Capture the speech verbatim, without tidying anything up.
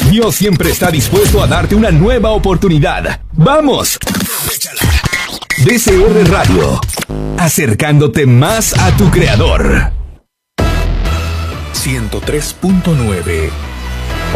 Dios siempre está dispuesto a darte una nueva oportunidad. ¡Vamos! D C R Radio, acercándote más a tu creador. ciento tres punto nueve